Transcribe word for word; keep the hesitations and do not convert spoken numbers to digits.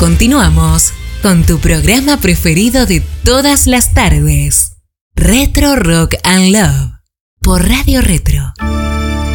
continuamos con tu programa preferido de todas las tardes, Retro Rock and Love, por Radio Retro.